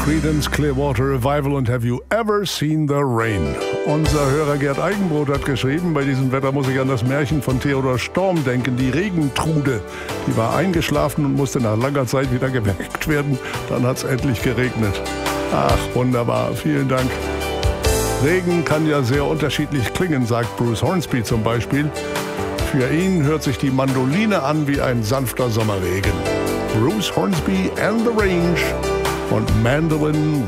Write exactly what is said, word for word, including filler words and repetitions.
Creedence Clearwater Revival und Have You Ever Seen the Rain? Unser Hörer Gerd Eigenbrot hat geschrieben, bei diesem Wetter muss ich an das Märchen von Theodor Storm denken, die Regentrude. Die war eingeschlafen und musste nach langer Zeit wieder geweckt werden. Dann hat es endlich geregnet. Ach, wunderbar, vielen Dank. Regen kann ja sehr unterschiedlich klingen, sagt Bruce Hornsby zum Beispiel. Für ihn hört sich die Mandoline an wie ein sanfter Sommerregen. Bruce Hornsby and the Range und Mandolin